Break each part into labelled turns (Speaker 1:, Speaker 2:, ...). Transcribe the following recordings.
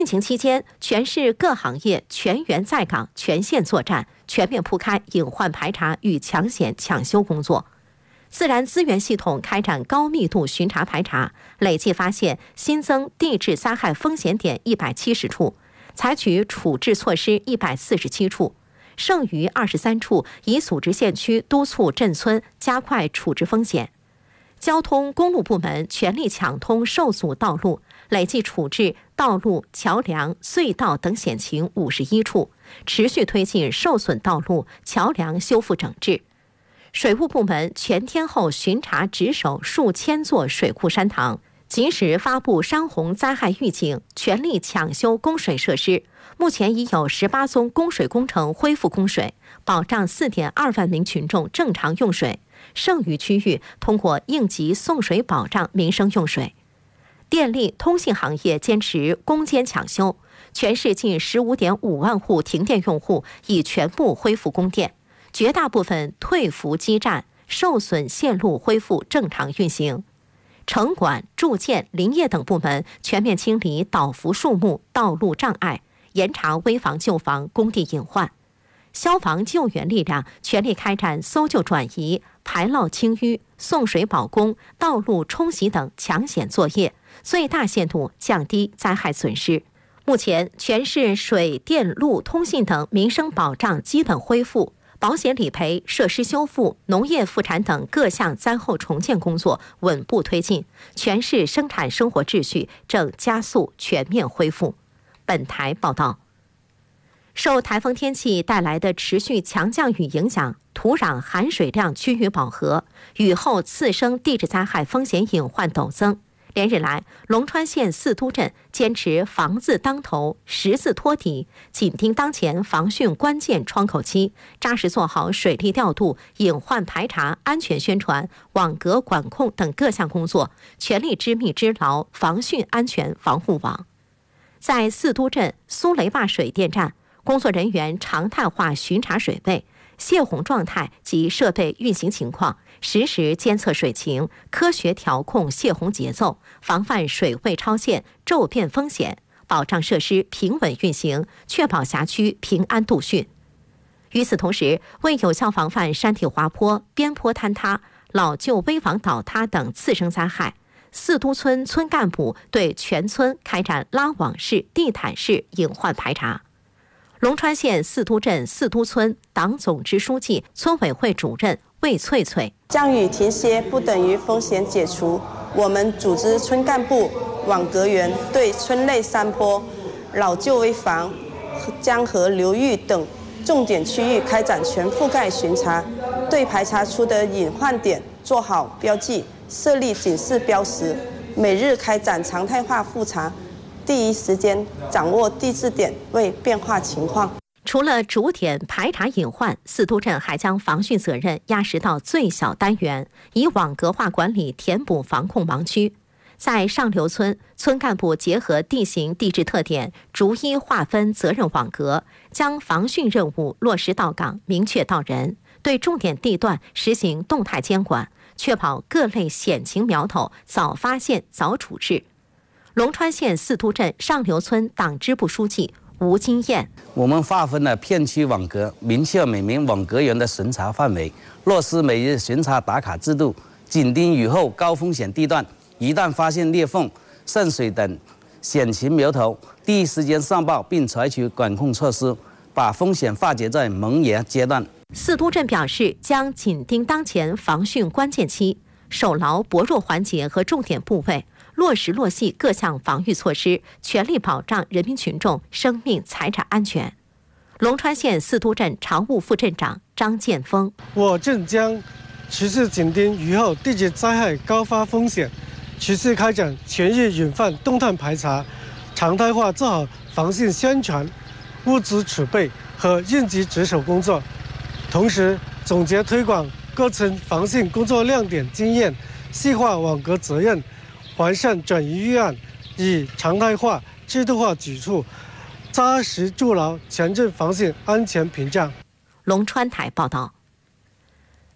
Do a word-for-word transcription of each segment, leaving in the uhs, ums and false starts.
Speaker 1: 疫情期间，全市各行业全员在岗、全线作战，全面铺开隐患排查与抢险抢修工作。自然资源系统开展高密度巡查排查，累计发现新增地质灾害风险点一百七十处，采取处置措施一百四十七处，剩余二十三处已组织县区督促镇村加快处置风险。交通公路部门全力抢通受阻道路，累计处置道路、桥梁、隧道等险情五十一处，持续推进受损道路、桥梁修复整治。水务部门全天候巡查值守数千座水库山塘，及时发布山洪灾害预警，全力抢修供水设施。目前已有十八宗供水工程恢复供水，保障四点二万名群众正常用水。剩余区域通过应急送水保障民生用水。电力、通信行业坚持攻坚抢修，全市近十五点五万户停电用户已全部恢复供电，绝大部分退服基站、受损线路恢复正常运行。城管、住建、林业等部门全面清理倒伏树木、道路障碍，严查危房旧房、工地隐患。消防救援力量全力开展搜救转移、排涝清淤、送水保供、道路冲洗等抢险作业，最大限度降低灾害损失。目前，全市水电路通信等民生保障基本恢复，保险理赔、设施修复、农业复产等各项灾后重建工作稳步推进，全市生产生活秩序正加速全面恢复。本台报道。受台风天气带来的持续强降雨影响，土壤含水量趋于饱和，雨后次生地质灾害风险隐患陡增。连日来，龙川县四都镇坚持防字当头、识字托底，紧盯当前防汛关键窗口期，扎实做好水利调度、隐患排查、安全宣传、网格管控等各项工作，全力织密织牢防汛安全防护网。在四都镇苏雷坝水电站，工作人员常态化巡查水位、泄洪状态及设备运行情况，实时监测水情，科学调控泄洪节奏，防范水位超限、骤变风险，保障设施平稳运行，确保辖区平安度汛。与此同时，为有效防范山体滑坡、边坡坍塌、老旧危房倒塌等次生灾害，四都村村干部对全村开展拉网式、地毯式隐患排查。龙川县四都镇四都村党总支书记、村委会主任魏翠翠：
Speaker 2: 降雨停歇不等于风险解除，我们组织村干部、网格员对村内山坡、老旧危房、江河流域等重点区域开展全覆盖巡查，对排查出的隐患点做好标记，设立警示标识，每日开展常态化复查，第一时间掌握地质点位变化情况。
Speaker 1: 除了逐点排查隐患，四都镇还将防汛责任压实到最小单元，以网格化管理填补防控盲区。在上流村，村干部结合地形地质特点，逐一划分责任网格，将防汛任务落实到岗、明确到人，对重点地段实行动态监管，确保各类险情苗头早发现、早处置。龙川县四都镇上流村党支部书记吴金燕：
Speaker 3: 我们划分了片区网格，明确每名网格员的巡查范围，落实每日巡查打卡制度，紧盯雨后高风险地段，一旦发现裂缝、渗水等险情苗头，第一时间上报并采取管控措施，把风险化解在萌芽阶段。
Speaker 1: 四都镇表示，将紧盯当前防汛关键期，守牢薄弱环节和重点部位，落实落细各项防御措施，全力保障人民群众生命财产安全。龙川县四都镇常务副镇长张建峰：
Speaker 4: 我镇将持续紧盯雨后地质灾害高发风险，持续开展全域隐患动态排查，常态化做好防汛宣传、物资储备和应急值守工作，同时总结推广各村防汛工作亮点经验，细化网格责任，完善转移预案，以常态化、制度化举措，扎实筑牢全镇防汛安全屏障。
Speaker 1: 龙川台报道。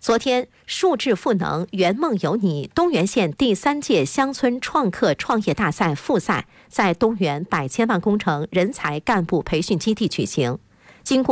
Speaker 1: 昨天，数智赋能，圆梦有你东源县第三届乡村创客创业大赛复赛在东源百千万工程人才干部培训基地举行。经过